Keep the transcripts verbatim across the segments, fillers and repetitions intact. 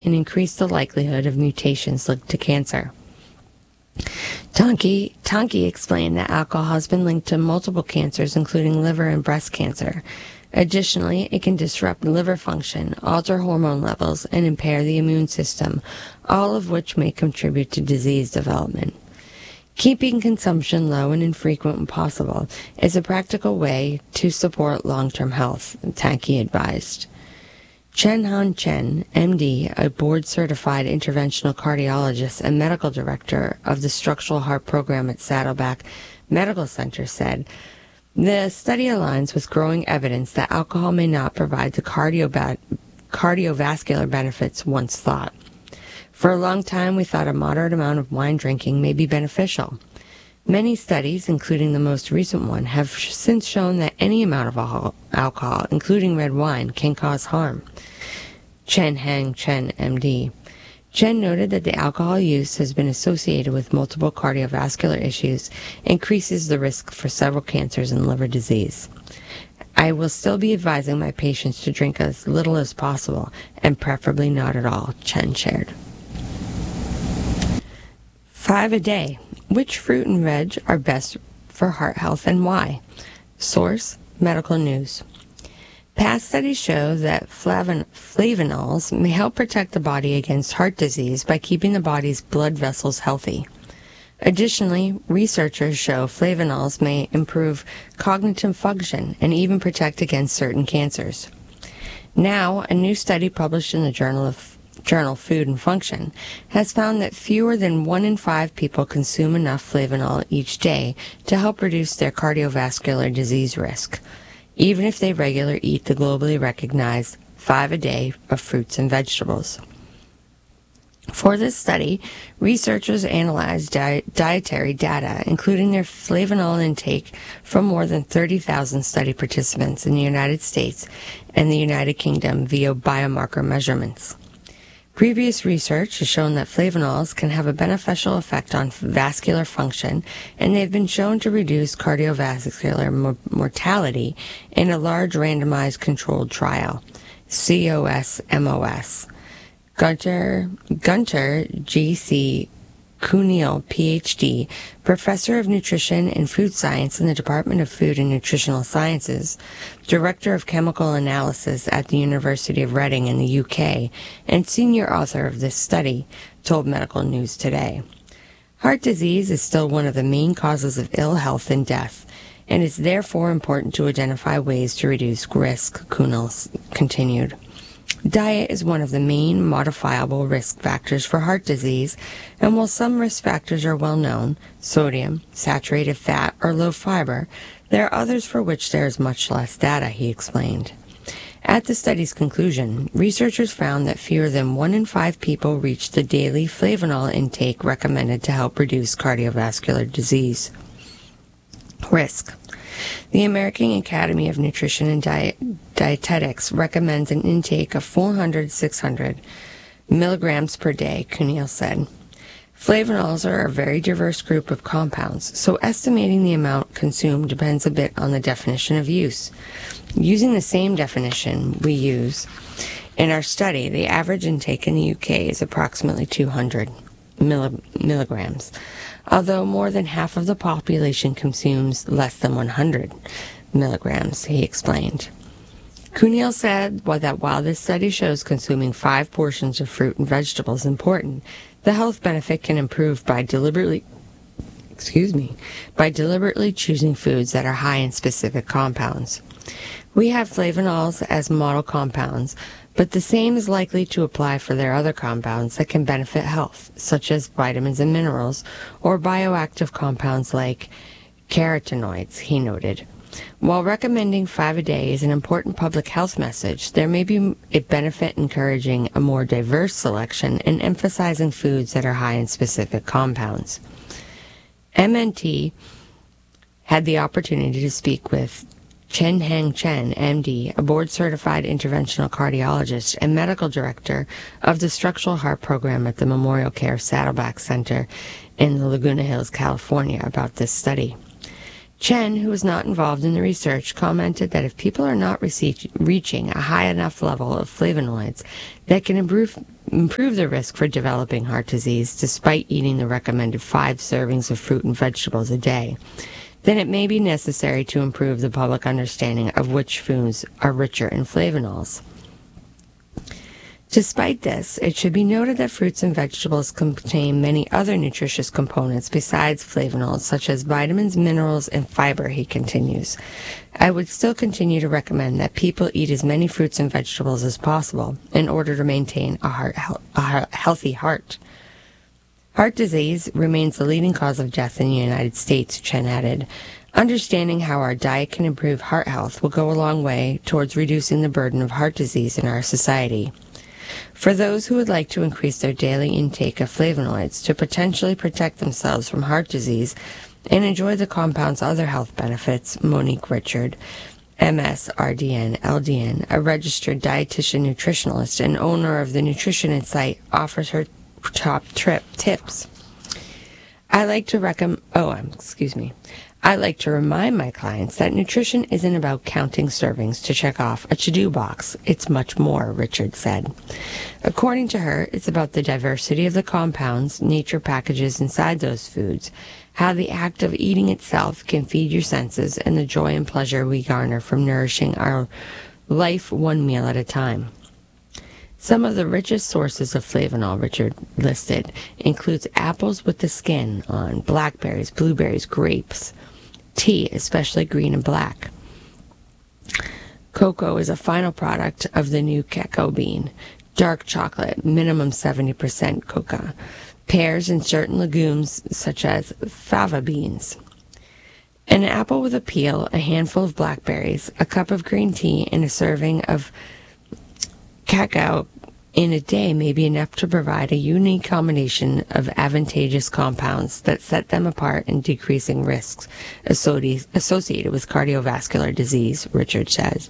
and increase the likelihood of mutations linked to cancer. Tonke, Tonke explained that alcohol has been linked to multiple cancers, including liver and breast cancer. Additionally, it can disrupt liver function, alter hormone levels, and impair the immune system, all of which may contribute to disease development. Keeping consumption low and infrequent when possible is a practical way to support long-term health, Tonke advised. Chen-Han Chen, M D, a board-certified interventional cardiologist and medical director of the Structural Heart Program at Saddleback Medical Center, said, "The study aligns with growing evidence that alcohol may not provide the cardio- cardiovascular benefits once thought. For a long time, we thought a moderate amount of wine drinking may be beneficial. Many studies, including the most recent one, have since shown that any amount of alcohol, including red wine, can cause harm." Chen-Han Chen, M D. Chen noted that the alcohol use has been associated with multiple cardiovascular issues, increases the risk for several cancers and liver disease. "I will still be advising my patients to drink as little as possible, and preferably not at all," Chen shared. Five a day. Which fruit and veg are best for heart health and why? Source: Medical News. Past studies show that flavon- flavonols may help protect the body against heart disease by keeping the body's blood vessels healthy. Additionally, researchers show flavonols may improve cognitive function and even protect against certain cancers. Now, a new study published in the Journal of Journal Food and Function has found that fewer than one in five people consume enough flavanol each day to help reduce their cardiovascular disease risk, even if they regularly eat the globally recognized five a day of fruits and vegetables. For this study, researchers analyzed di- dietary data, including their flavanol intake from more than thirty thousand study participants in the United States and the United Kingdom via biomarker measurements. Previous research has shown that flavanols can have a beneficial effect on vascular function, and they've been shown to reduce cardiovascular mo- mortality in a large randomized controlled trial, C O S M O S. Gunter, Gunter G C Kuhnel, P H D, Professor of Nutrition and Food Science in the Department of Food and Nutritional Sciences, Director of Chemical Analysis at the University of Reading in the U K, and senior author of this study, told Medical News Today. Heart disease is still one of the main causes of ill health and death, and it's therefore important to identify ways to reduce risk, Kuhnel continued. Diet is one of the main modifiable risk factors for heart disease, and while some risk factors are well known, sodium, saturated fat, or low fiber, there are others for which there is much less data, he explained. At the study's conclusion, researchers found that fewer than one in five people reached the daily flavanol intake recommended to help reduce cardiovascular disease risk. The American Academy of Nutrition and Diet, Dietetics recommends an intake of four hundred to six hundred milligrams per day, Kuhnel said. Flavanols are a very diverse group of compounds, so estimating the amount consumed depends a bit on the definition of use. Using the same definition we use in our study, the average intake in the U K is approximately two hundred milli- milligrams. Although more than half of the population consumes less than one hundred milligrams, he explained. Kuhnel said well, that while this study shows consuming five portions of fruit and vegetables is important, the health benefit can improve by deliberately, excuse me, by deliberately choosing foods that are high in specific compounds. We have flavanols as model compounds, but the same is likely to apply for their other compounds that can benefit health, such as vitamins and minerals, or bioactive compounds like carotenoids, he noted. While recommending five a day is an important public health message, there may be a benefit encouraging a more diverse selection and emphasizing foods that are high in specific compounds. M N T had the opportunity to speak with Chen-Han Chen, M D, a board-certified interventional cardiologist and medical director of the Structural Heart Program at the Memorial Care Saddleback Center in Laguna Hills, California, about this study. Chen, who was not involved in the research, commented that if people are not rece- reaching a high enough level of flavonoids that can improve improve the risk for developing heart disease despite eating the recommended five servings of fruit and vegetables a day, then it may be necessary to improve the public understanding of which foods are richer in flavonols. Despite this, it should be noted that fruits and vegetables contain many other nutritious components besides flavonols, such as vitamins, minerals, and fiber, he continues. I would still continue to recommend that people eat as many fruits and vegetables as possible in order to maintain a, heart, a healthy heart. Heart disease remains the leading cause of death in the United States, Chen added. Understanding how our diet can improve heart health will go a long way towards reducing the burden of heart disease in our society. For those who would like to increase their daily intake of flavonoids to potentially protect themselves from heart disease and enjoy the compound's other health benefits, Monique Richard, M S, R D N, L D N, a registered dietitian nutritionalist and owner of the Nutrition Insight, offers her top trip tips. I like to recommend, oh, excuse me. I like to remind my clients that nutrition isn't about counting servings to check off a to-do box. It's much more, Richard said. According to her, it's about the diversity of the compounds nature packages inside those foods, how the act of eating itself can feed your senses, and the joy and pleasure we garner from nourishing our life one meal at a time. Some of the richest sources of flavanol Richard listed includes apples with the skin on, blackberries, blueberries, grapes, tea, especially green and black. Cocoa is a final product of the new cacao bean. Dark chocolate, minimum seventy percent cocoa. Pears and certain legumes such as fava beans. An apple with a peel, a handful of blackberries, a cup of green tea, and a serving of cacao in a day may be enough to provide a unique combination of advantageous compounds that set them apart in decreasing risks associated with cardiovascular disease, Richard says.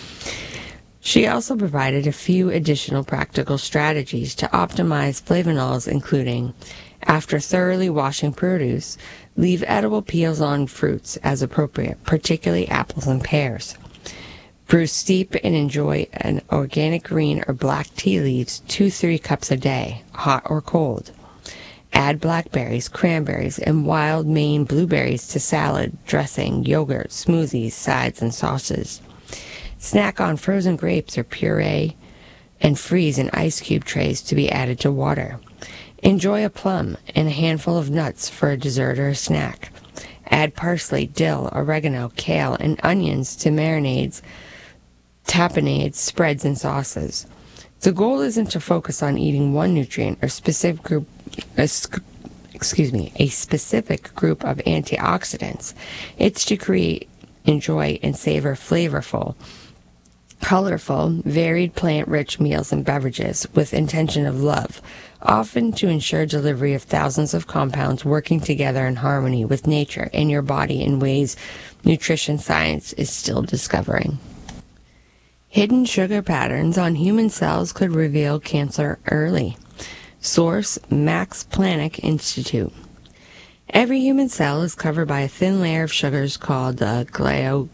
She also provided a few additional practical strategies to optimize flavonols, including, after thoroughly washing produce, leave edible peels on fruits as appropriate, particularly apples and pears. Brew, steep, and enjoy an organic green or black tea leaves two to three cups a day, hot or cold. Add blackberries, cranberries, and wild Maine blueberries to salad, dressing, yogurt, smoothies, sides, and sauces. Snack on frozen grapes or puree and freeze in ice cube trays to be added to water. Enjoy a plum and a handful of nuts for a dessert or a snack. Add parsley, dill, oregano, kale, and onions to marinades, tapenades, spreads, and sauces. The goal isn't to focus on eating one nutrient or specific group, a, excuse me, a specific group of antioxidants. It's to create, enjoy, and savor flavorful, colorful, varied plant-rich meals and beverages with intention of love, often to ensure delivery of thousands of compounds working together in harmony with nature and your body in ways nutrition science is still discovering. Hidden sugar patterns on human cells could reveal cancer early. Source, Max Planck Institute. Every human cell is covered by a thin layer of sugars called the glio-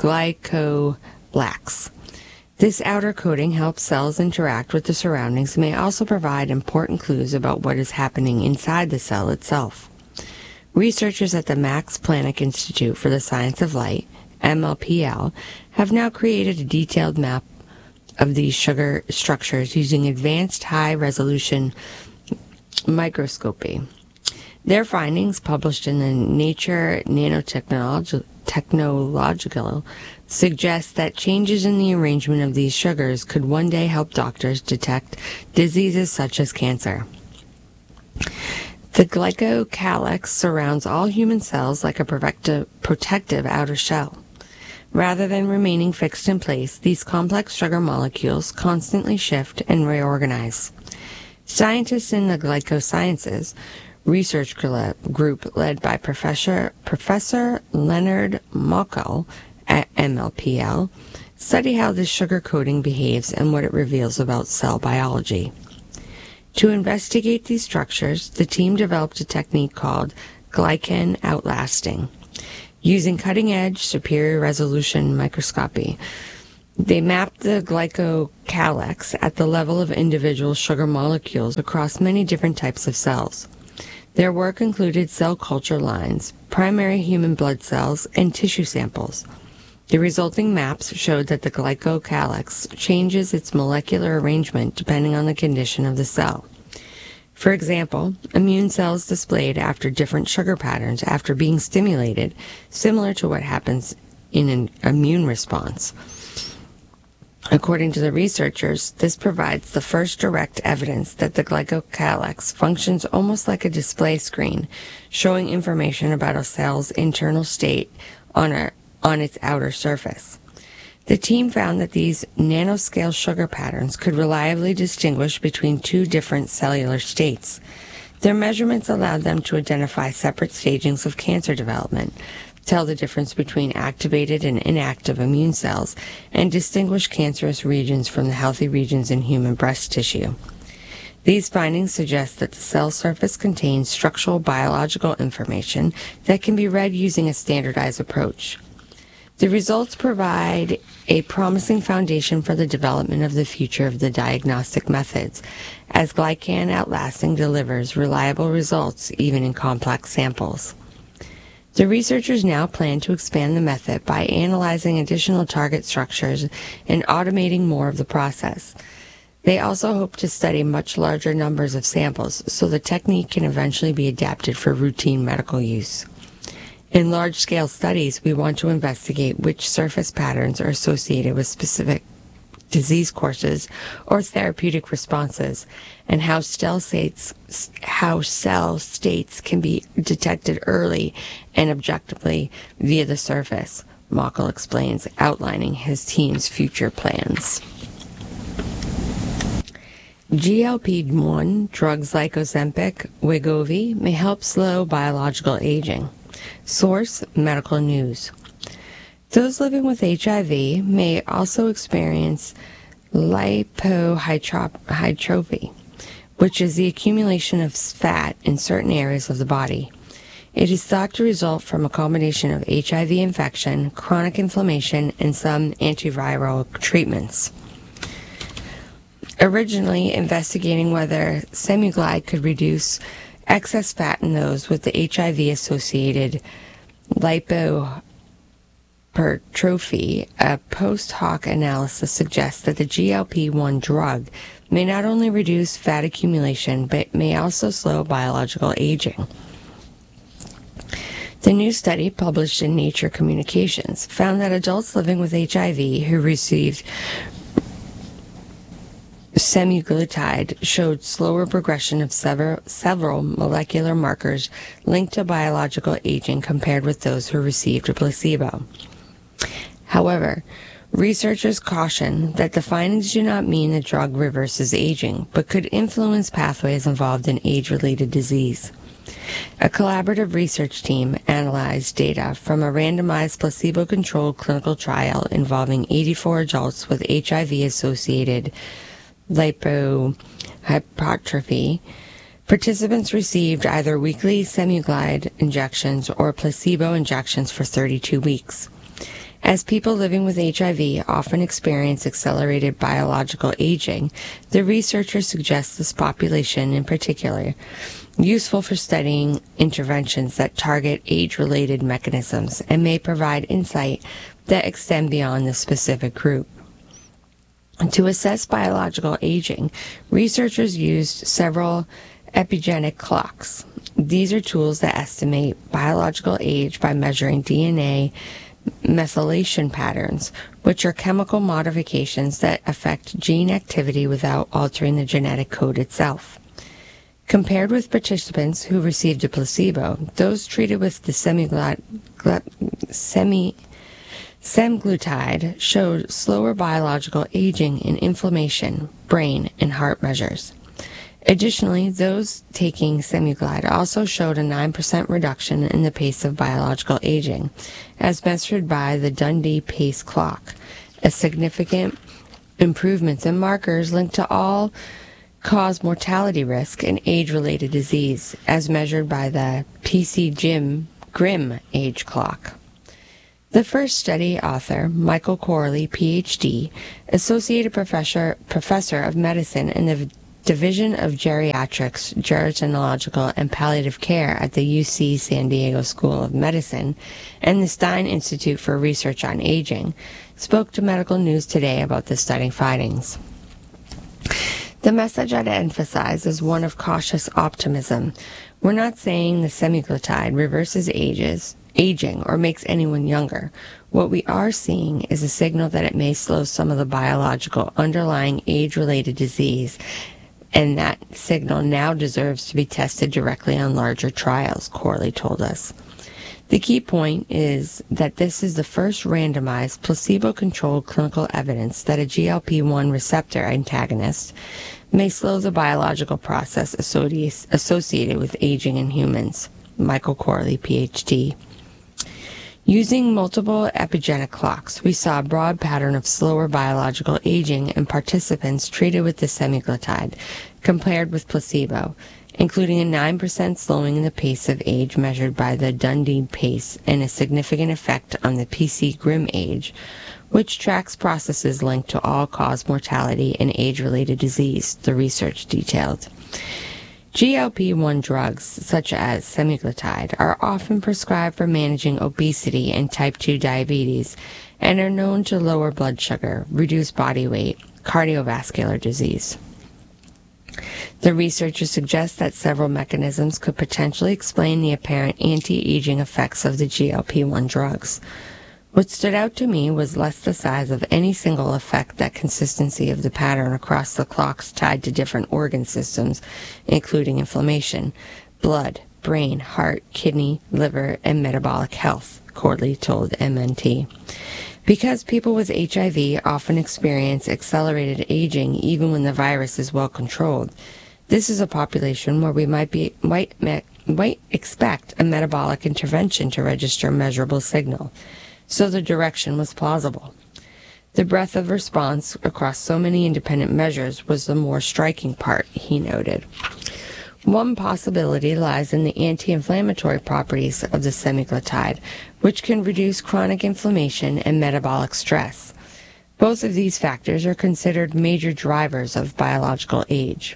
glycoblacks. This outer coating helps cells interact with the surroundings and may also provide important clues about what is happening inside the cell itself. Researchers at the Max Planck Institute for the Science of Light, M L P L, have now created a detailed map of these sugar structures using advanced high-resolution microscopy. Their findings, published in the Nature Nanotechnological, suggest that changes in the arrangement of these sugars could one day help doctors detect diseases such as cancer. The glycocalyx surrounds all human cells like a protective outer shell. Rather than remaining fixed in place, these complex sugar molecules constantly shift and reorganize. Scientists in the glycosciences research group led by Professor, Professor Leonard Mokel at M L P L study how this sugar coating behaves and what it reveals about cell biology. To investigate these structures, the team developed a technique called glycan outlasting. Using cutting-edge, superior resolution microscopy, They mapped the glycocalyx at the level of individual sugar molecules across many different types of cells. Their work included cell culture lines, primary human blood cells, and tissue samples. The resulting maps showed that the glycocalyx changes its molecular arrangement depending on the condition of the cell. For example, immune cells displayed after different sugar patterns after being stimulated, similar to what happens in an immune response. According to the researchers, this provides the first direct evidence that the glycocalyx functions almost like a display screen, showing information about a cell's internal state on, a, on its outer surface. The team found that these nanoscale sugar patterns could reliably distinguish between two different cellular states. Their measurements allowed them to identify separate stagings of cancer development, tell the difference between activated and inactive immune cells, and distinguish cancerous regions from the healthy regions in human breast tissue. These findings suggest that the cell surface contains structural biological information that can be read using a standardized approach. The results provide a promising foundation for the development of the future of the diagnostic methods, as glycan outlasting delivers reliable results even in complex samples. The researchers now plan to expand the method by analyzing additional target structures and automating more of the process. They also hope to study much larger numbers of samples so the technique can eventually be adapted for routine medical use. In large-scale studies, we want to investigate which surface patterns are associated with specific disease courses or therapeutic responses, and how cell states, how cell states can be detected early and objectively via the surface, Mauchel explains, outlining his team's future plans. G L P one drugs like Ozempic, Wegovy may help slow biological aging. Source: Medical News. Those living with H I V may also experience lipohypertrophy, which is the accumulation of fat in certain areas of the body. It is thought to result from a combination of H I V infection, chronic inflammation, and some antiviral treatments. Originally investigating whether Semaglutide could reduce excess fat in those with the H I V-associated lipohypertrophy, a post hoc analysis suggests that the G L P one drug may not only reduce fat accumulation, but may also slow biological aging. The new study, published in Nature Communications, found that adults living with H I V who received semaglutide showed slower progression of several, several molecular markers linked to biological aging compared with those who received a placebo. However, researchers caution that the findings do not mean the drug reverses aging, but could influence pathways involved in age-related disease. A collaborative research team analyzed data from a randomized placebo-controlled clinical trial involving eighty-four adults with H I V-associated lipohypertrophy. Participants received either weekly semaglutide injections or placebo injections for thirty-two weeks. As people living with H I V often experience accelerated biological aging, the researchers suggest this population in particular useful for studying interventions that target age-related mechanisms and may provide insight that extend beyond the specific group. To assess biological aging, researchers used several epigenetic clocks. These are tools that estimate biological age by measuring D N A methylation patterns, which are chemical modifications that affect gene activity without altering the genetic code itself. Compared with participants who received a placebo, those treated with the semaglutide semi Semaglutide showed slower biological aging in inflammation, brain, and heart measures. Additionally, those taking semaglutide also showed a nine percent reduction in the pace of biological aging, as measured by the Dundee Pace Clock, a significant improvements in markers linked to all-cause mortality risk and age-related disease, as measured by the P C G I M Age Clock. The first study author, Michael Corley, P H D, Associate Professor, Professor of Medicine in the Division of Geriatrics, Gerontological, and Palliative Care at the U C San Diego School of Medicine and the Stein Institute for Research on Aging, spoke to Medical News Today about the study findings. The message I'd emphasize is one of cautious optimism. We're not saying the semaglutide reverses ages, aging or makes anyone younger. What we are seeing is a signal that it may slow some of the biological underlying age-related disease, and that signal now deserves to be tested directly on larger trials, Corley told us. The key point is that this is the first randomized, placebo-controlled clinical evidence that a G L P one receptor antagonist may slow the biological process associated with aging in humans. Michael Corley, P H D. Using multiple epigenetic clocks, we saw a broad pattern of slower biological aging in participants treated with the semaglutide compared with placebo, including a nine percent slowing in the pace of age measured by the Dundee pace and a significant effect on the P C Grim age, which tracks processes linked to all-cause mortality and age-related disease, the research detailed. G L P one drugs, such as semaglutide, are often prescribed for managing obesity and type two diabetes and are known to lower blood sugar, reduce body weight, cardiovascular disease. The researchers suggest that several mechanisms could potentially explain the apparent anti-aging effects of the G L P one drugs. What stood out to me was less the size of any single effect than consistency of the pattern across the clocks tied to different organ systems, including inflammation, blood, brain, heart, kidney, liver, and metabolic health, Corley told M N T. Because people with H I V often experience accelerated aging even when the virus is well controlled, this is a population where we might be might, might expect a metabolic intervention to register a measurable signal. So the direction was plausible. The breadth of response across so many independent measures was the more striking part, he noted. One possibility lies in the anti-inflammatory properties of the semaglutide, which can reduce chronic inflammation and metabolic stress. Both of these factors are considered major drivers of biological age.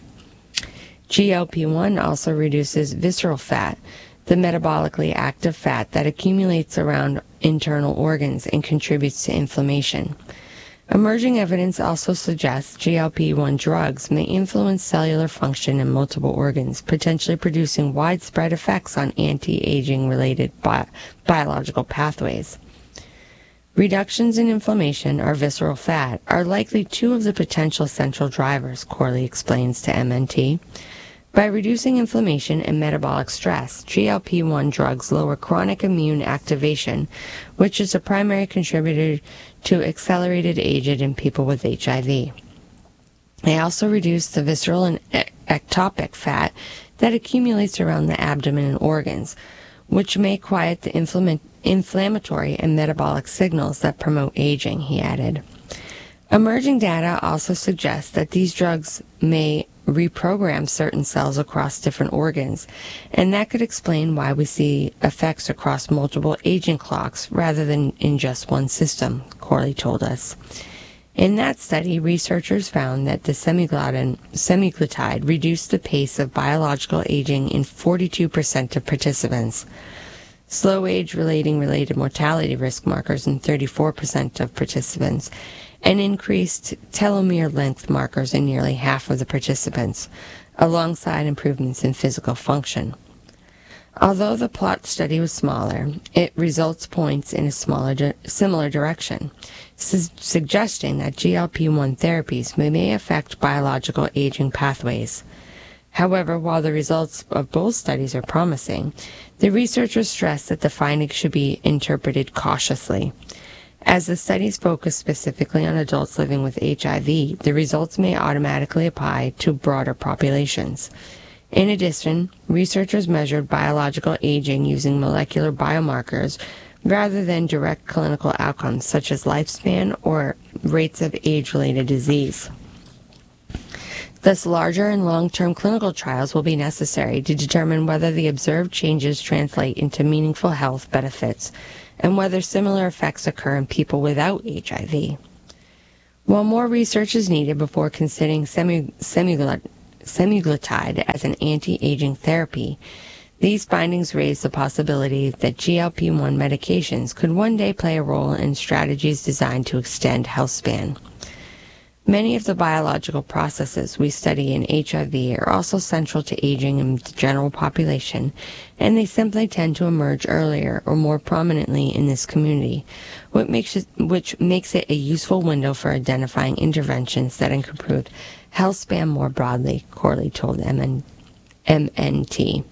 G L P one also reduces visceral fat, the metabolically active fat that accumulates around internal organs and contributes to inflammation. Emerging evidence also suggests G L P one drugs may influence cellular function in multiple organs, potentially producing widespread effects on anti-aging related bi- biological pathways. Reductions in inflammation or visceral fat are likely two of the potential central drivers, Corley explains to M N T. By reducing inflammation and metabolic stress, G L P one drugs lower chronic immune activation, which is a primary contributor to accelerated aging in people with H I V. They also reduce the visceral and ectopic fat that accumulates around the abdomen and organs, which may quiet the inflama- inflammatory and metabolic signals that promote aging, he added. Emerging data also suggests that these drugs may reprogram certain cells across different organs, and that could explain why we see effects across multiple aging clocks rather than in just one system, Corley told us. In that study, researchers found that the semaglutide reduced the pace of biological aging in forty-two percent of participants, slow age-relating related mortality risk markers in thirty-four percent of participants, and increased telomere length markers in nearly half of the participants, alongside improvements in physical function. Although the plot study was smaller, it results points in a smaller di- similar direction, su- suggesting that G L P one therapies may, may affect biological aging pathways. However, while the results of both studies are promising, the researchers stress that the findings should be interpreted cautiously. As the studies focus specifically on adults living with H I V, the results may automatically apply to broader populations. In addition, researchers measured biological aging using molecular biomarkers rather than direct clinical outcomes such as lifespan or rates of age-related disease. Thus, larger and long-term clinical trials will be necessary to determine whether the observed changes translate into meaningful health benefits and whether similar effects occur in people without H I V. While more research is needed before considering semi- semaglutide semaglutide as an anti-aging therapy, these findings raise the possibility that G L P one medications could one day play a role in strategies designed to extend health span. Many of the biological processes we study in H I V are also central to aging in the general population, and they simply tend to emerge earlier or more prominently in this community, which makes it, which makes it a useful window for identifying interventions that improve health span more broadly, Corley told M N T.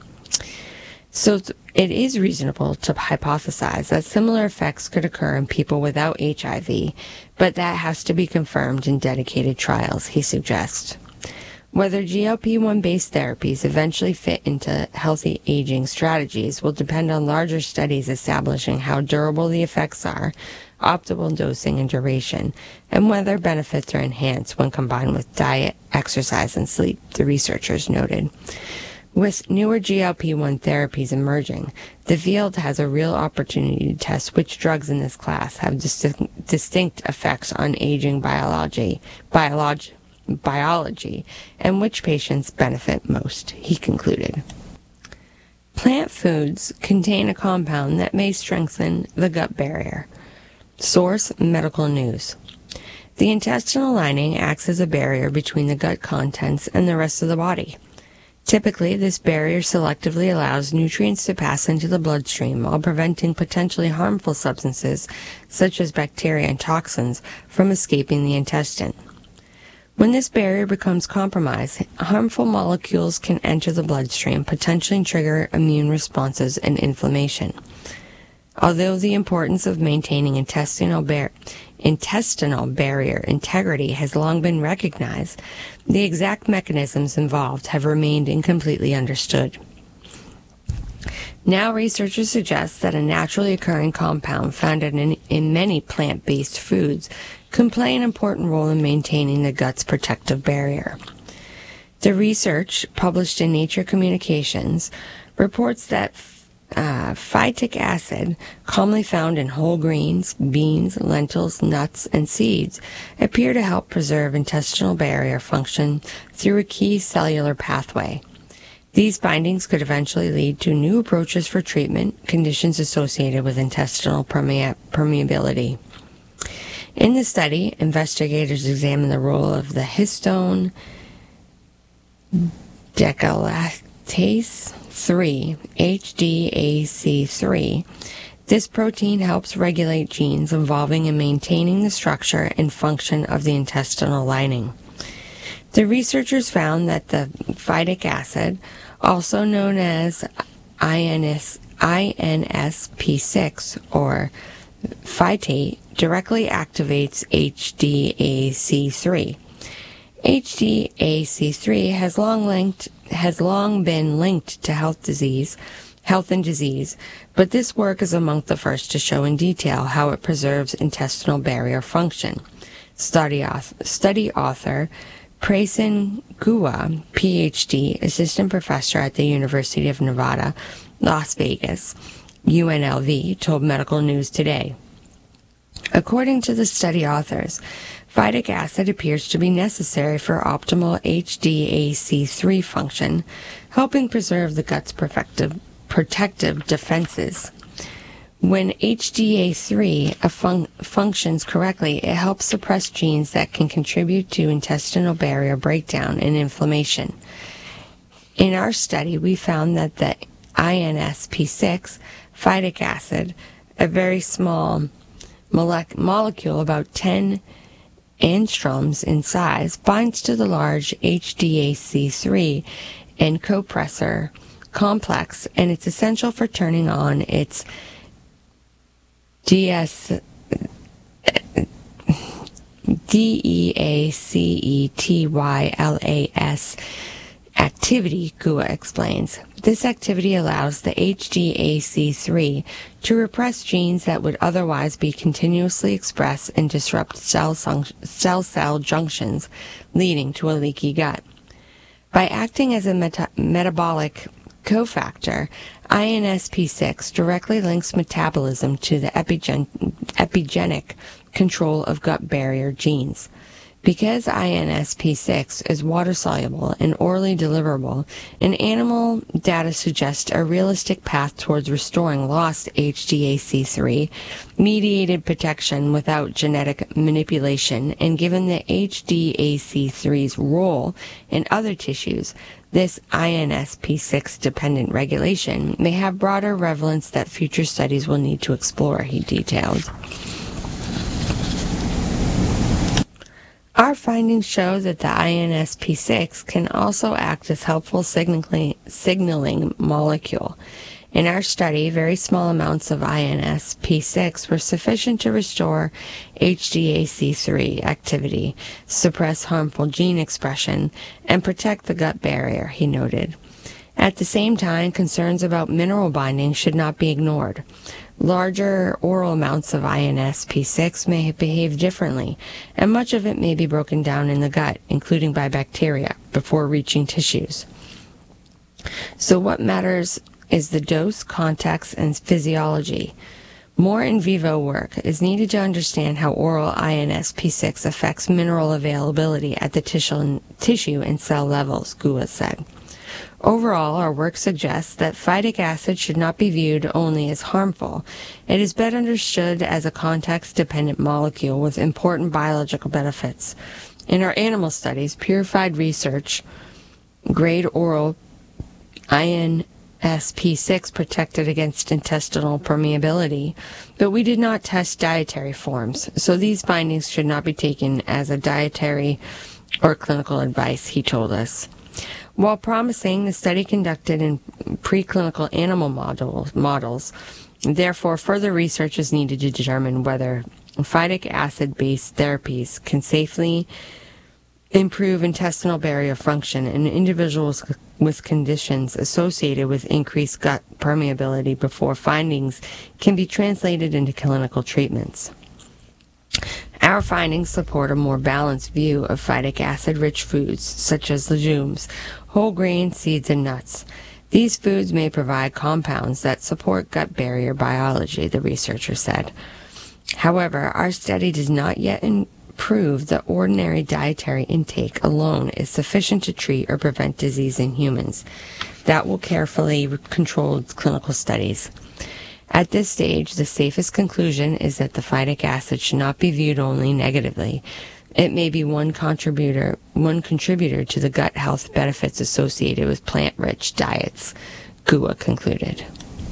So it is reasonable to hypothesize that similar effects could occur in people without H I V, but that has to be confirmed in dedicated trials, he suggests. Whether G L P one based therapies eventually fit into healthy aging strategies will depend on larger studies establishing how durable the effects are, optimal dosing and duration, and whether benefits are enhanced when combined with diet, exercise, and sleep, the researchers noted. With newer G L P one therapies emerging, the field has a real opportunity to test which drugs in this class have distinct, distinct effects on aging biology, biolog, biology and which patients benefit most, he concluded. Plant foods contain a compound that may strengthen the gut barrier. Source: Medical News. The intestinal lining acts as a barrier between the gut contents and the rest of the body. Typically, this barrier selectively allows nutrients to pass into the bloodstream while preventing potentially harmful substances, such as bacteria and toxins, from escaping the intestine. When this barrier becomes compromised, harmful molecules can enter the bloodstream, potentially trigger immune responses and inflammation. Although the importance of maintaining intestinal bar- intestinal barrier integrity has long been recognized, the exact mechanisms involved have remained incompletely understood. Now researchers suggest that a naturally occurring compound found in, in many plant-based foods can play an important role in maintaining the gut's protective barrier. The research, published in Nature Communications, reports that Uh, phytic acid, commonly found in whole grains, beans, lentils, nuts, and seeds, appear to help preserve intestinal barrier function through a key cellular pathway. These findings could eventually lead to new approaches for treatment conditions associated with intestinal permea- permeability. In the study, investigators examined the role of the histone deacylase three, H D A C three. This protein helps regulate genes involving in maintaining the structure and function of the intestinal lining. The researchers found that the phytic acid, also known as I N S P six or phytate, directly activates H D A C three. H D A C three has long linked has long been linked to health disease, health and disease, but this work is among the first to show in detail how it preserves intestinal barrier function. Study author, study author Prasen Guha, P H D, assistant professor at the University of Nevada, Las Vegas, U N L V, told Medical News Today. According to the study authors, phytic acid appears to be necessary for optimal H D A C three function, helping preserve the gut's protective, protective defenses. When H D A three fun- functions correctly, it helps suppress genes that can contribute to intestinal barrier breakdown and inflammation. In our study, we found that the I N S P six, phytic acid, a very small molec- molecule about ten angstroms in size, binds to the large H D A C three and copressor complex, and it's essential for turning on its D S, D E A C E T Y L A S activity, Guha explains. This activity allows the H D A C three to repress genes that would otherwise be continuously expressed and disrupt cell-cell junctions, leading to a leaky gut. By acting as a meta- metabolic cofactor, I N S P six directly links metabolism to the epigen- epigenetic control of gut barrier genes. Because I N S P six is water-soluble and orally deliverable, an animal data suggests a realistic path towards restoring lost H D A C three mediated protection without genetic manipulation, and given the H D A C three's role in other tissues, this I N S P six dependent regulation may have broader relevance that future studies will need to explore, he detailed. Our findings show that the I N S P six can also act as helpful signaling, signaling molecule. In our study, very small amounts of I N S P six were sufficient to restore H D A C three activity, suppress harmful gene expression, and protect the gut barrier, he noted. At the same time, concerns about mineral binding should not be ignored. Larger oral amounts of I N S P six may behave differently, and much of it may be broken down in the gut, including by bacteria, before reaching tissues. So what matters is the dose, context, and physiology. More in vivo work is needed to understand how oral I N S P six affects mineral availability at the tissue and cell levels, Gua said. Overall, our work suggests that phytic acid should not be viewed only as harmful. It is better understood as a context-dependent molecule with important biological benefits. In our animal studies, purified research grade oral I N S P six protected against intestinal permeability, but we did not test dietary forms, so these findings should not be taken as a dietary or clinical advice, he told us. While promising, the study conducted in preclinical animal model, models, therefore further research is needed to determine whether phytic acid-based therapies can safely improve intestinal barrier function in individuals with conditions associated with increased gut permeability before findings can be translated into clinical treatments. Our findings support a more balanced view of phytic acid-rich foods, such as legumes, whole grains, seeds, and nuts. These foods may provide compounds that support gut barrier biology, the researcher said. However, our study does not yet prove that ordinary dietary intake alone is sufficient to treat or prevent disease in humans. That will carefully control clinical studies. At this stage, the safest conclusion is that the phytic acid should not be viewed only negatively. It may be one contributor, one contributor to the gut health benefits associated with plant-rich diets, Gua concluded.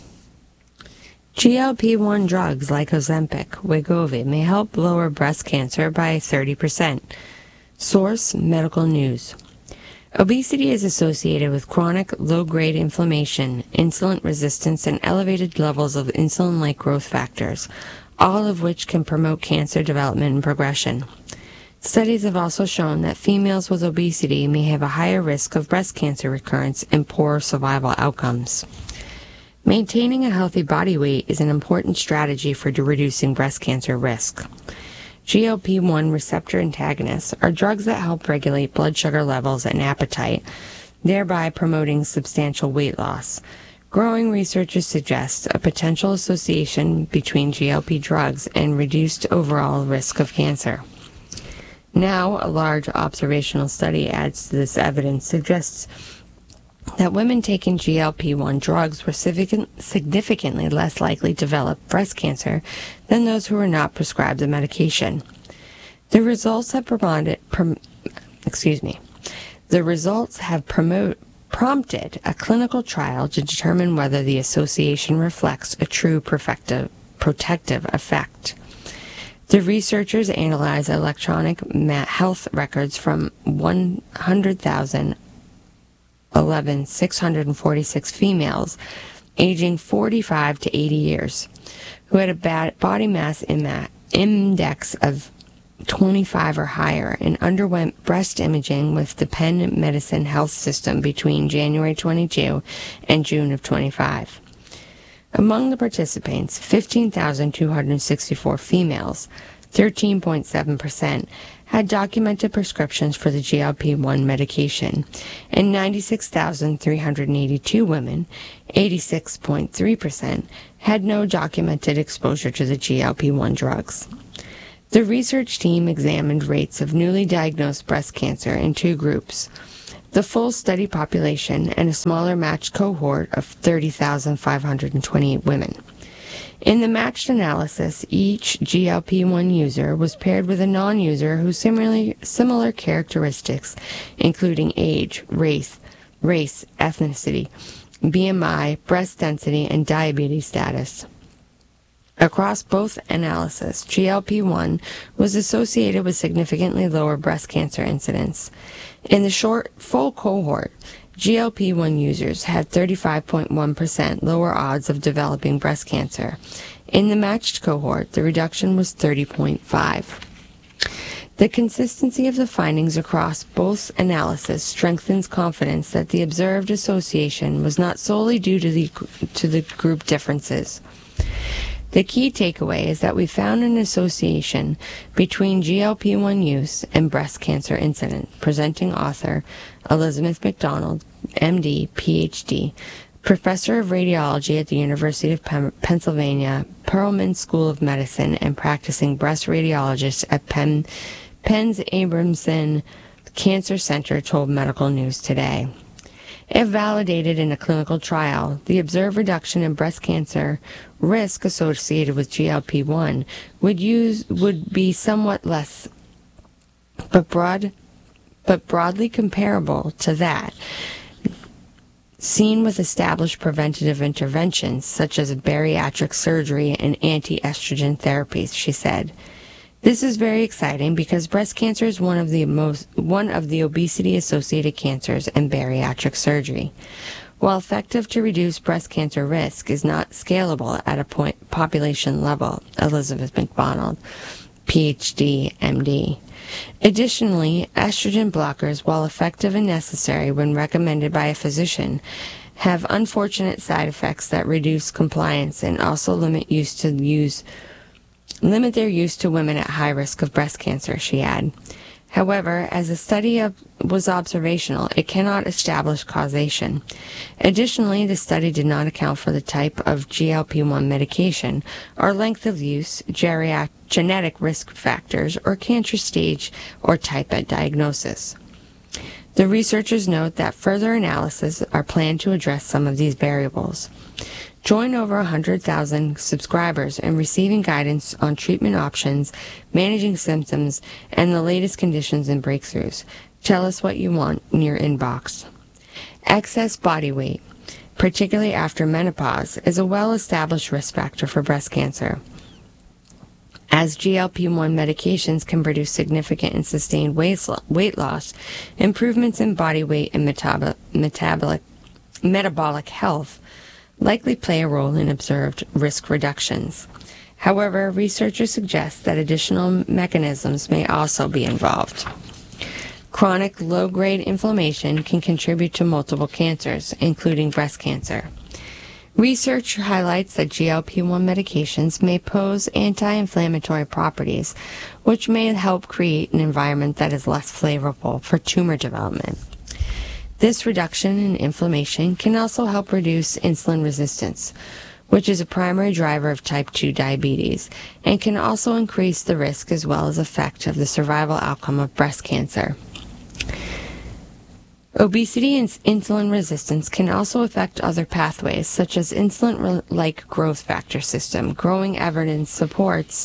G L P one drugs like Ozempic, Wegovy may help lower breast cancer by thirty percent. Source: Medical News. Obesity is associated with chronic low-grade inflammation, insulin resistance, and elevated levels of insulin-like growth factors, all of which can promote cancer development and progression. Studies have also shown that females with obesity may have a higher risk of breast cancer recurrence and poor survival outcomes. Maintaining a healthy body weight is an important strategy for reducing breast cancer risk. G L P one receptor antagonists are drugs that help regulate blood sugar levels and appetite, thereby promoting substantial weight loss. Growing research suggests a potential association between G L P drugs and reduced overall risk of cancer. Now, a large observational study adds to this evidence suggests that women taking G L P one drugs were significantly less likely to develop breast cancer than those who were not prescribed the medication. The results have promoted, prom, excuse me, the results have promote, prompted a clinical trial to determine whether the association reflects a true protective, protective effect. The researchers analyzed electronic health records from one hundred thousand eleven thousand six hundred forty-six females aging forty-five to eighty years who had a body mass index of twenty-five or higher and underwent breast imaging with the Penn Medicine Health System between January twenty-two and June of twenty-five. Among the participants, fifteen thousand two hundred sixty-four females, thirteen point seven percent, had documented prescriptions for the G L P one medication, and ninety-six thousand three hundred eighty-two women, eighty-six point three percent, had no documented exposure to the G L P one drugs. The research team examined rates of newly diagnosed breast cancer in two groups: the full study population and a smaller matched cohort of thirty thousand five hundred twenty-eight women. In the matched analysis, each G L P one user was paired with a non-user whose similarly similar characteristics, including age, race, race, ethnicity, B M I, breast density, and diabetes status. Across both analyses, G L P one was associated with significantly lower breast cancer incidence. In the short, full cohort, G L P one users had thirty-five point one percent lower odds of developing breast cancer. In the matched cohort, the reduction was thirty point five. The consistency of the findings across both analyses strengthens confidence that the observed association was not solely due to the, to the group differences. The key takeaway is that we found an association between G L P one use and breast cancer incidence. Presenting author Elizabeth McDonald, M D, P H D, professor of radiology at the University of Pen- Pennsylvania, Perelman School of Medicine, and practicing breast radiologist at Penn, Penn's Abramson Cancer Center, told Medical News Today. If validated in a clinical trial, the observed reduction in breast cancer risk associated with G L P one would use would be somewhat less, but broad, but broadly comparable to that seen with established preventative interventions such as bariatric surgery and anti-estrogen therapies, she said. This is very exciting because breast cancer is one of the most one of the obesity-associated cancers and bariatric surgery. While effective to reduce breast cancer risk is not scalable at a point population level, Elizabeth McDonald, P H D, M D. Additionally, estrogen blockers, while effective and necessary when recommended by a physician, have unfortunate side effects that reduce compliance and also limit use to use limit their use to women at high risk of breast cancer, she added. However, as the study of, was observational, it cannot establish causation. Additionally, the study did not account for the type of G L P one medication or length of use, geriatric, genetic risk factors, or cancer stage or type at diagnosis. The researchers note that further analyses are planned to address some of these variables. Join over one hundred thousand subscribers in receiving guidance on treatment options, managing symptoms, and the latest conditions and breakthroughs. Tell us what you want in your inbox. Excess body weight, particularly after menopause, is a well-established risk factor for breast cancer. As G L P one medications can produce significant and sustained weight loss, improvements in body weight and metab- metabolic, metabolic health likely play a role in observed risk reductions. However, researchers suggest that additional mechanisms may also be involved. Chronic low-grade inflammation can contribute to multiple cancers, including breast cancer. Research highlights that G L P one medications may pose anti-inflammatory properties, which may help create an environment that is less favorable for tumor development. This reduction in inflammation can also help reduce insulin resistance, which is a primary driver of type two diabetes, and can also increase the risk as well as effect of the survival outcome of breast cancer. Obesity and insulin resistance can also affect other pathways, such as insulin-like growth factor system. Growing evidence supports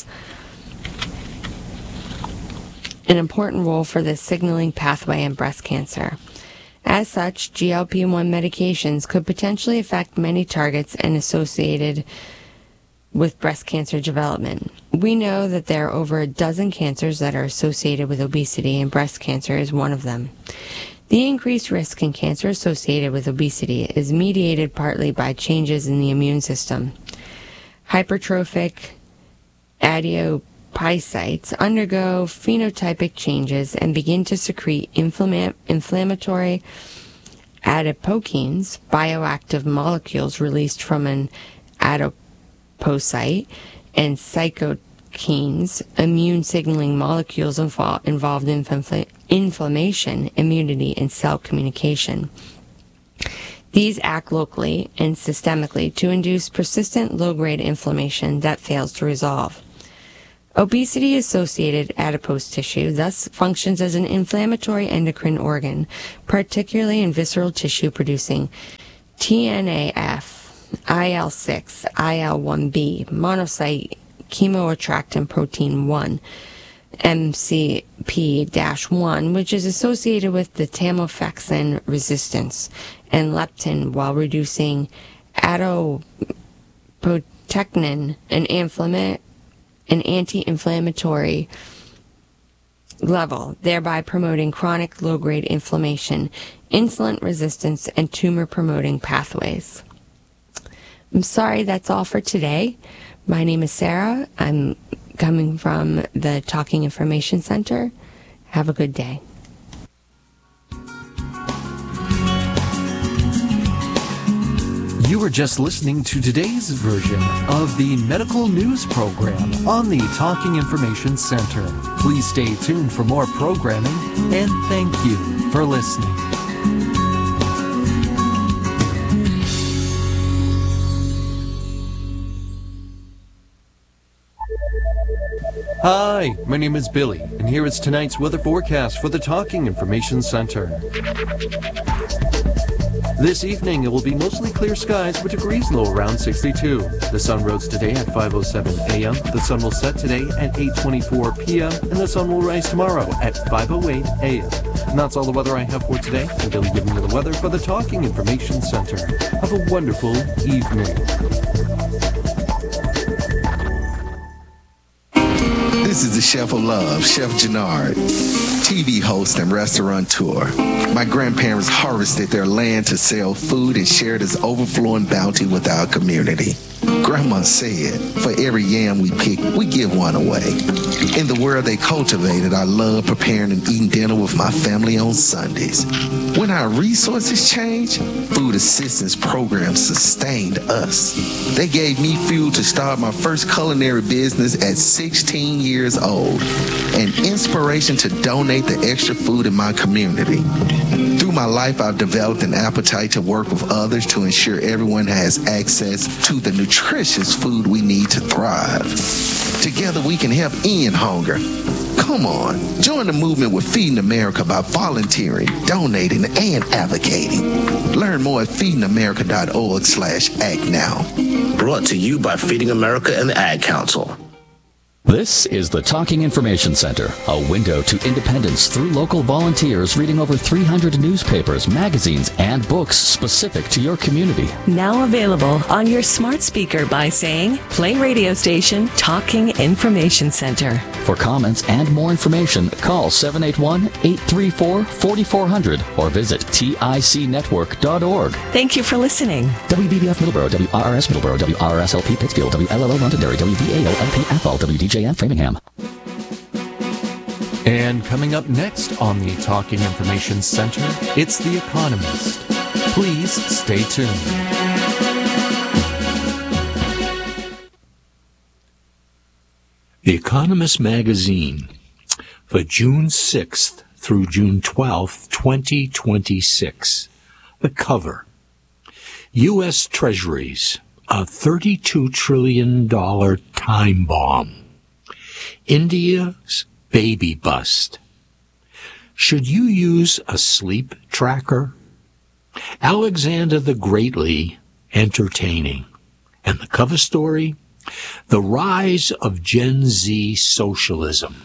an important role for this signaling pathway in breast cancer. As such, G L P one medications could potentially affect many targets and associated with breast cancer development. We know that there are over a dozen cancers that are associated with obesity, and breast cancer is one of them. The increased risk in cancer associated with obesity is mediated partly by changes in the immune system. Hypertrophic adipocytes undergo phenotypic changes and begin to secrete inflama- inflammatory adipokines, bioactive molecules released from an adipocyte, and cytokines cytokines, immune signaling molecules involved in infl- inflammation, immunity, and cell communication. These act locally and systemically to induce persistent low-grade inflammation that fails to resolve. Obesity-associated adipose tissue thus functions as an inflammatory endocrine organ, particularly in visceral tissue producing T N A F, I L six, I L one B, monocyte chemoattractant protein one, M C P one, which is associated with the tamoxifen resistance, and leptin, while reducing adipotectin, an inflammatory an anti-inflammatory level, thereby promoting chronic low-grade inflammation, insulin resistance, and tumor-promoting pathways. I'm sorry, that's all for today. My name is Sarah. I'm coming from the Talking Information Center. Have a good day. You were just listening to today's version of the medical news program on the Talking Information Center. Please stay tuned for more programming, and thank you for listening. Hi, my name is Billy, and here is tonight's weather forecast for the Talking Information Center. This evening, it will be mostly clear skies with degrees low around sixty-two. The sun rose today at five oh seven a.m. The sun will set today at eight twenty-four p.m. and the sun will rise tomorrow at five oh eight a.m. And that's all the weather I have for today. I'm Billy giving you the weather for the Talking Information Center. Have a wonderful evening. This is the Chef of Love, Chef Jannard, T V host and restaurateur. My grandparents harvested their land to sell food and share this overflowing bounty with our community. Grandma said, for every yam we pick, we give one away. In the world they cultivated, I love preparing and eating dinner with my family on Sundays. When our resources changed, food assistance programs sustained us. They gave me fuel to start my first culinary business at sixteen years old, and inspiration to donate the extra food in my community. Through my life, I've developed an appetite to work with others to ensure everyone has access to the nutritious food we need to thrive. Together we can help end hunger. Come on, join the movement with Feeding America by volunteering, donating, and advocating. Learn more at feedingamerica.org slash act now. Brought to you by Feeding America and the Ad Council. This is the Talking Information Center, a window to independence through local volunteers reading over three hundred newspapers, magazines, and books specific to your community. Now available on your smart speaker by saying, play radio station Talking Information Center. For comments and more information, call seven eight one, eight three four, four four zero zero or visit tic network dot org. Thank you for listening. W B B F Middleborough, W R R S Middleborough, W R R S L P Pittsfield, W L L O Londonderry, W V A O L P Athol, W D J N Framingham. And coming up next on the Talking Information Center, it's The Economist. Please stay tuned. The Economist magazine for June sixth through June twelfth, twenty twenty-six. The cover. U S Treasuries, a thirty-two trillion dollars time bomb. India's baby bust. Should you use a sleep tracker? Alexander the Greatly, entertaining. And the cover story? The rise of Gen Z socialism.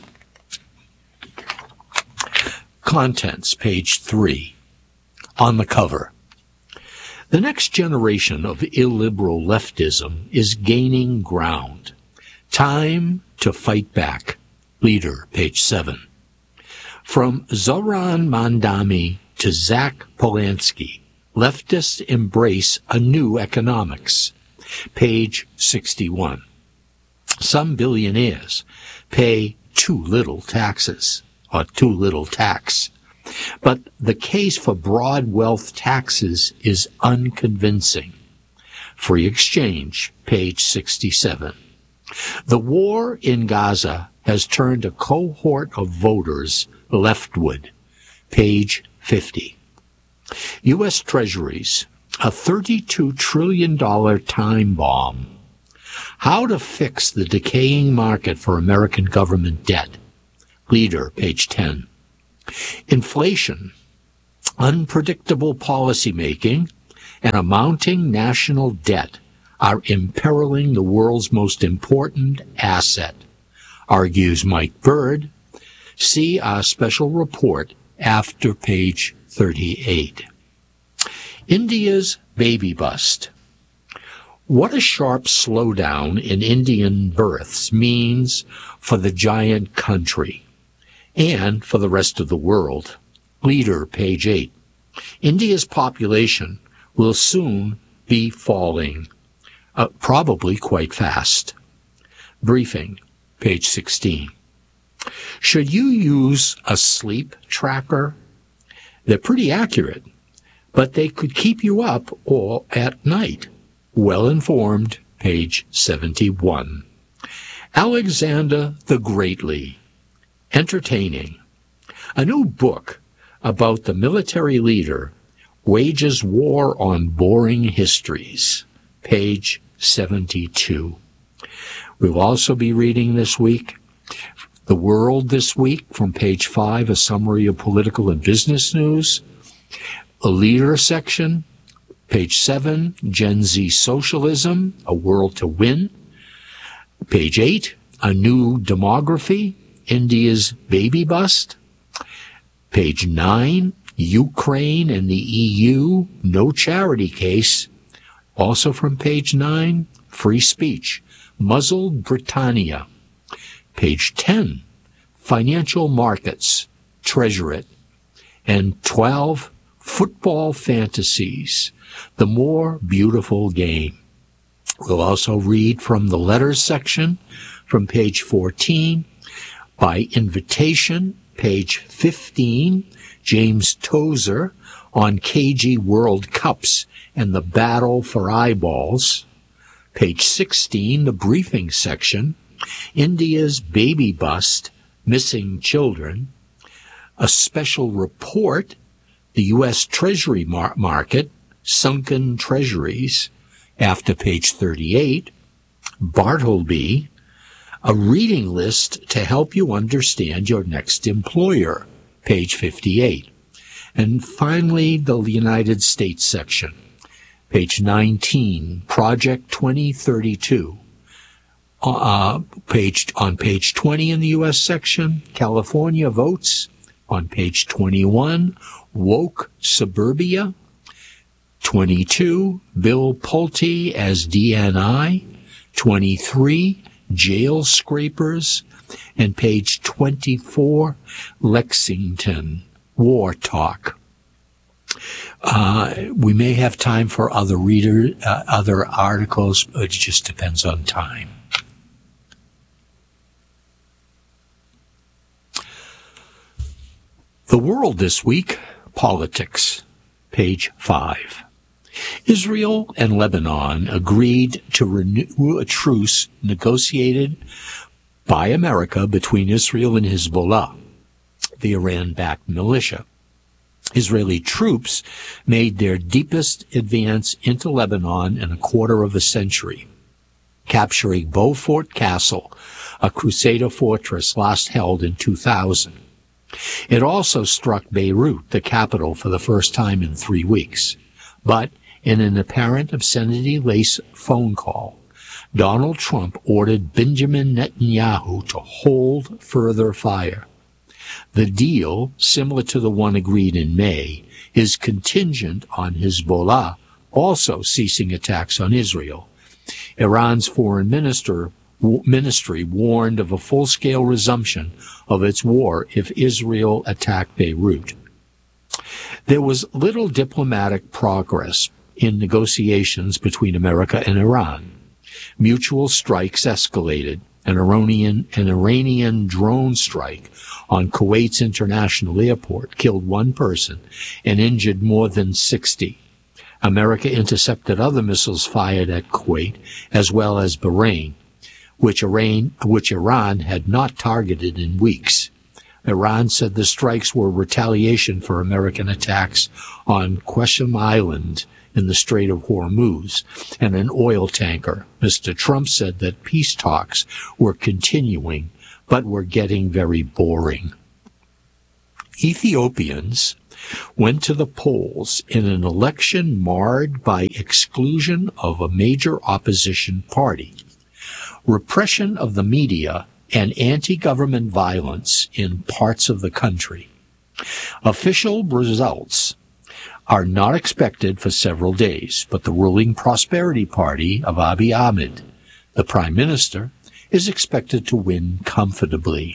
Contents, page three. On the cover. The next generation of illiberal leftism is gaining ground. Time to fight back. Leader, page seven. From Zoran Mandami to Zach Polanski, leftists embrace a new economics. Page sixty-one. Some billionaires pay too little taxes, or too little tax. But the case for broad wealth taxes is unconvincing. Free exchange, page sixty-seven. The war in Gaza has turned a cohort of voters leftward. Page fifty. U S Treasuries, a thirty-two trillion dollars time bomb. How to fix the decaying market for American government debt. Leader, page ten. Inflation, unpredictable policymaking, and a mounting national debt are imperiling the world's most important asset, argues Mike Bird. See our special report after page thirty-eight. India's baby bust. What a sharp slowdown in Indian births means for the giant country and for the rest of the world. Leader, page eight. India's population will soon be falling, uh, probably quite fast. Briefing, page sixteen. Should you use a sleep tracker? They're pretty accurate, but they could keep you up all at night. Well-informed, page seventy-one. Alexander the Greatly, entertaining. A new book about the military leader wages war on boring histories, page seventy-two. We'll also be reading this week The World This Week from page five, a summary of political and business news. A leader section, page seven, Gen Z Socialism, A World to Win. Page eight, A New Demography, India's Baby Bust. Page nine, Ukraine and the E U, No Charity Case. Also from page nine, Free Speech, Muzzled Britannia. Page ten, Financial Markets, Treasure It. And twelve, Football Fantasies, The More Beautiful Game. We'll also read from the letters section from page fourteen, by invitation, page fifteen, James Tozer on K G World Cups and the Battle for Eyeballs. Page sixteen, the briefing section, India's baby bust, missing children. A special report, the U S Treasury mar- market, sunken treasuries, after page thirty-eight. Bartleby, a reading list to help you understand your next employer, page fifty-eight. And finally, the United States section, page nineteen, Project twenty thirty-two. Uh, page, on page twenty in the U S section, California votes. On page twenty-one, Woke Suburbia. twenty-two, Bill Pulte as D N I. twenty-three, Jail Scrapers. And page twenty-four, Lexington, War Talk. Uh, we may have time for other reader, uh, other articles, but it just depends on time. The World This Week, Politics, page five. Israel and Lebanon agreed to renew a truce negotiated by America between Israel and Hezbollah, the Iran-backed militia. Israeli troops made their deepest advance into Lebanon in a quarter of a century, capturing Beaufort Castle, a Crusader fortress last held in two thousand. It also struck Beirut, the capital, for the first time in three weeks. But in an apparent obscenity-laced phone call, Donald Trump ordered Benjamin Netanyahu to hold further fire. The deal, similar to the one agreed in May, is contingent on Hezbollah also ceasing attacks on Israel. Iran's foreign minister ministry warned of a full-scale resumption of its war if Israel attacked Beirut. There was little diplomatic progress in negotiations between America and Iran. Mutual strikes escalated. An Iranian, an Iranian drone strike on Kuwait's international airport killed one person and injured more than sixty. America intercepted other missiles fired at Kuwait, as well as Bahrain, which Iran, which Iran had not targeted in weeks. Iran said the strikes were retaliation for American attacks on Qasem Island in the Strait of Hormuz and an oil tanker. Mister Trump said that peace talks were continuing, but were getting very boring. Ethiopians went to the polls in an election marred by exclusion of a major opposition party, repression of the media, and anti-government violence in parts of the country. Official results are not expected for several days, but the ruling Prosperity Party of Abiy Ahmed, the Prime Minister, is expected to win comfortably.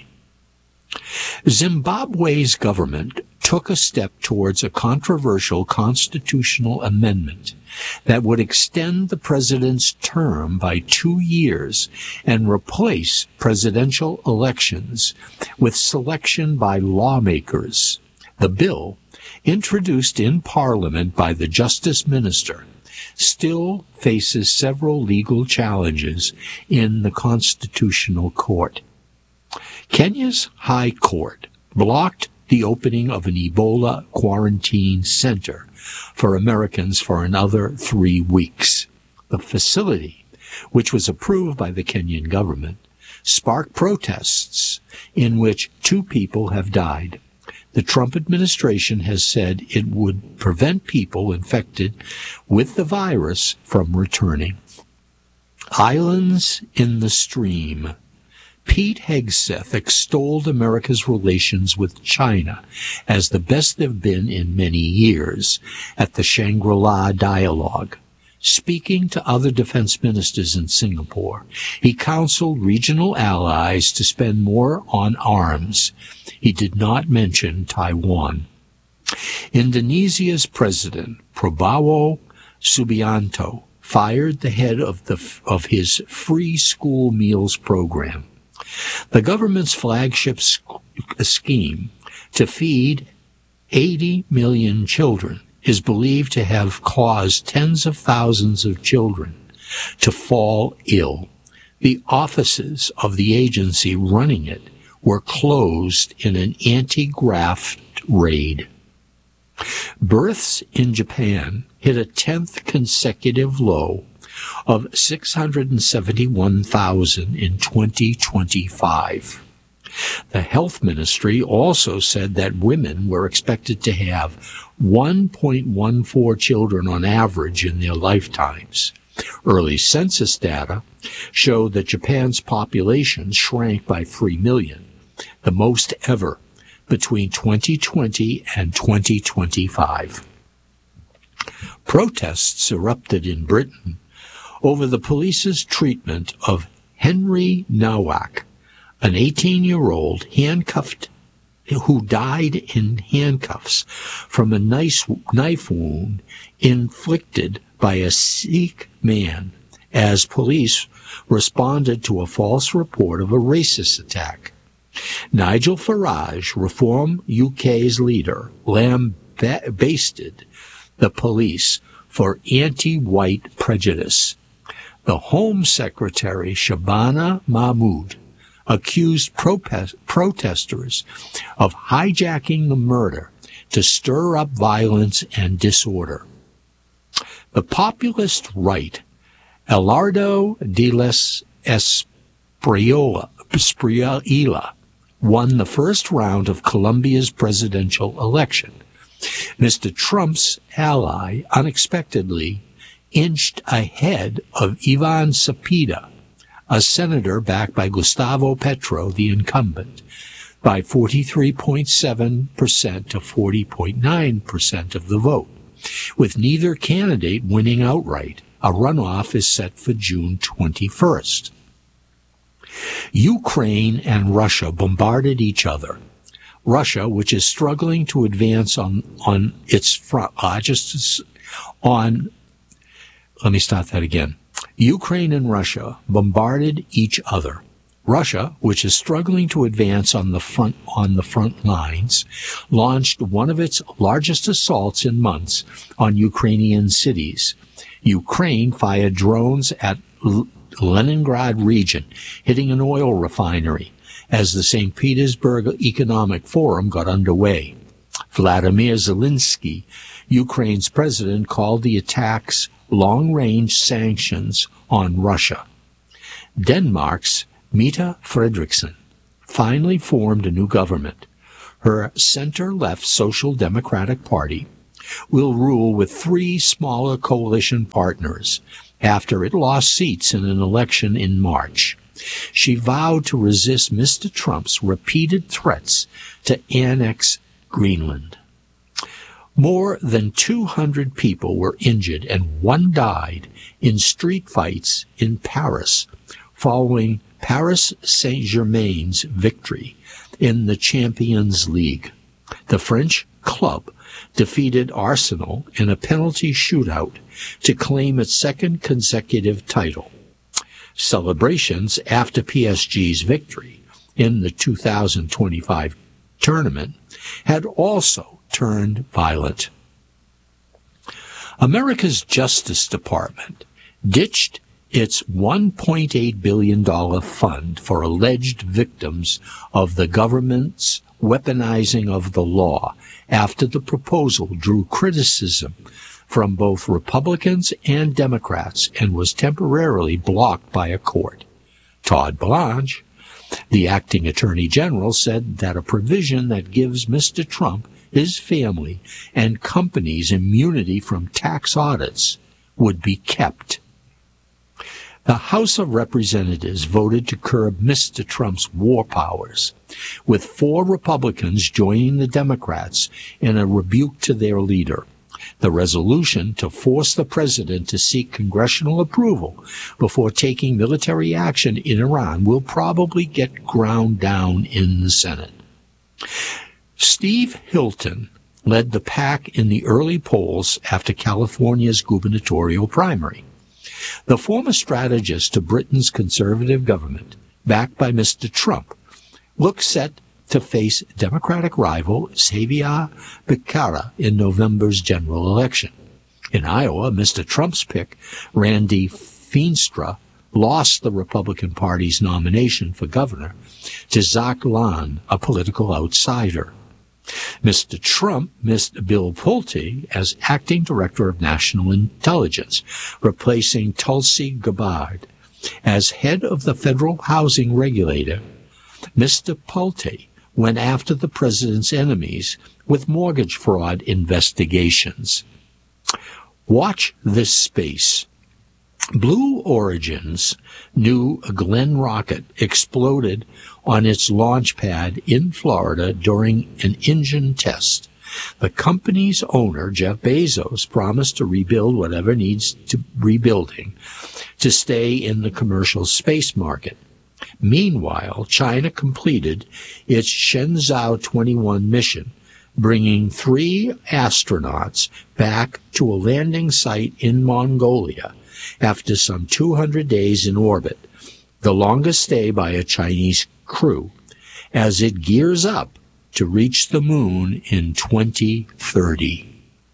Zimbabwe's government took a step towards a controversial constitutional amendment that would extend the president's term by two years and replace presidential elections with selection by lawmakers. The bill, introduced in Parliament by the Justice Minister, still faces several legal challenges in the Constitutional Court. Kenya's High Court blocked the opening of an Ebola quarantine center for Americans for another three weeks. The facility, which was approved by the Kenyan government, sparked protests in which two people have died. The Trump administration has said it would prevent people infected with the virus from returning. Islands in the Stream. Pete Hegseth extolled America's relations with China as the best they've been in many years at the Shangri-La Dialogue. Speaking to other defense ministers in Singapore, he counseled regional allies to spend more on arms. He did not mention Taiwan. Indonesia's president, Prabowo Subianto, fired the head of the of his free school meals program. The government's flagship scheme to feed eighty million children is believed to have caused tens of thousands of children to fall ill. The offices of the agency running it were closed in an anti-graft raid. Births in Japan hit a tenth consecutive low of six hundred seventy-one thousand in twenty twenty-five. The health ministry also said that women were expected to have one point one four children on average in their lifetimes. Early census data showed that Japan's population shrank by three million, the most ever between twenty twenty and twenty twenty-five. Protests erupted in Britain over the police's treatment of Henry Nowak, an eighteen-year-old handcuffed who died in handcuffs from a nice knife wound inflicted by a Sikh man as police responded to a false report of a racist attack. Nigel Farage, Reform U K's leader, lambasted the police for anti-white prejudice. The Home Secretary, Shabana Mahmood, accused protest- protesters of hijacking the murder to stir up violence and disorder. The populist right, Abelardo de las Espriella, Espriella, won the first round of Colombia's presidential election. Mister Trump's ally unexpectedly inched ahead of Ivan Cepeda, a senator backed by Gustavo Petro, the incumbent, by forty-three point seven percent to forty point nine percent of the vote, with neither candidate winning outright. A runoff is set for June twenty-first. Ukraine and Russia bombarded each other. Russia, which is struggling to advance on, on its front, uh, just on, let me start that again. Ukraine and Russia bombarded each other. Russia, which is struggling to advance on the front on the front lines, launched one of its largest assaults in months on Ukrainian cities. Ukraine fired drones at Leningrad region, hitting an oil refinery as the Saint Petersburg Economic Forum got underway. Vladimir Zelensky, Ukraine's president, called the attacks long-range sanctions on Russia. Denmark's Mette Frederiksen finally formed a new government. Her center-left Social Democratic Party will rule with three smaller coalition partners after it lost seats in an election in March. She vowed to resist Mister Trump's repeated threats to annex Greenland. More than two hundred people were injured and one died in street fights in Paris following Paris Saint-Germain's victory in the Champions League. The French club defeated Arsenal in a penalty shootout to claim its second consecutive title. Celebrations after P S G's victory in the two thousand twenty-five tournament had also turned violent. America's Justice Department ditched its one point eight billion dollars fund for alleged victims of the government's weaponizing of the law after the proposal drew criticism from both Republicans and Democrats and was temporarily blocked by a court. Todd Blanche, the acting attorney general, said that a provision that gives Mister Trump, his family, and companies immunity from tax audits would be kept. The House of Representatives voted to curb Mister Trump's war powers, with four Republicans joining the Democrats in a rebuke to their leader. The resolution to force the president to seek congressional approval before taking military action in Iran will probably get ground down in the Senate. Steve Hilton led the pack in the early polls after California's gubernatorial primary. The former strategist to Britain's conservative government, backed by Mister Trump, looks set to face Democratic rival Xavier Becerra in November's general election. In Iowa, Mister Trump's pick, Randy Feenstra, lost the Republican Party's nomination for governor to Zach Lan, a political outsider. Mister Trump missed Bill Pulte as acting director of national intelligence, replacing Tulsi Gabbard. As head of the federal housing regulator, Mister Pulte went after the president's enemies with mortgage fraud investigations. Watch this space. Blue Origin's new Glenn rocket exploded on its launch pad in Florida during an engine test. The company's owner, Jeff Bezos, promised to rebuild whatever needs to rebuilding to stay in the commercial space market. Meanwhile, China completed its Shenzhou twenty-one mission, bringing three astronauts back to a landing site in Mongolia after some two hundred days in orbit, the longest stay by a Chinese crew, as it gears up to reach the moon in twenty thirty.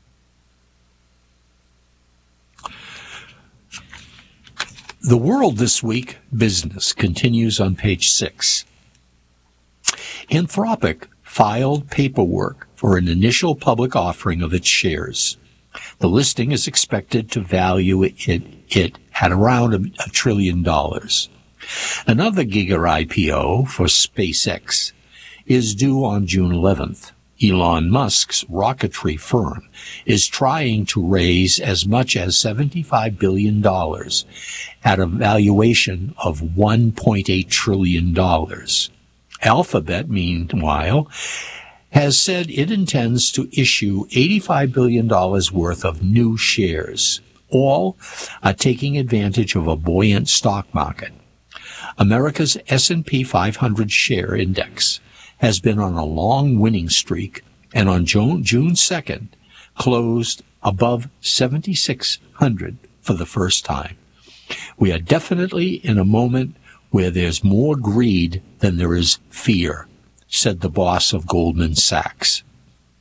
The World This Week business continues on page six. Anthropic filed paperwork for an initial public offering of its shares. The listing is expected to value it, it, it at around a, a trillion dollars. Another Giga I P O for SpaceX is due on June eleventh. Elon Musk's rocketry firm is trying to raise as much as seventy-five billion dollars at a valuation of one point eight trillion dollars. Alphabet, meanwhile, has said it intends to issue eighty-five billion dollars worth of new shares. All are taking advantage of a buoyant stock market. America's S and P five hundred share index has been on a long winning streak, and on June second closed above seventy-six hundred for the first time. We are definitely in a moment where there's more greed than there is fear, said the boss of Goldman Sachs.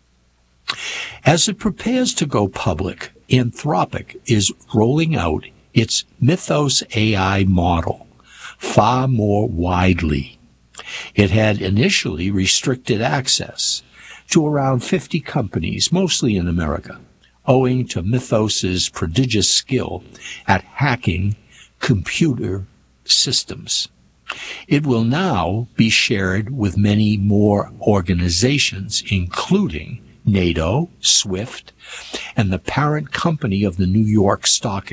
As it prepares to go public, Anthropic is rolling out its Mythos A I model far more widely. It had initially restricted access to around fifty companies, mostly in America, owing to Mythos's prodigious skill at hacking computer systems. It will now be shared with many more organizations, including NATO, SWIFT, and the parent company of the New York Stock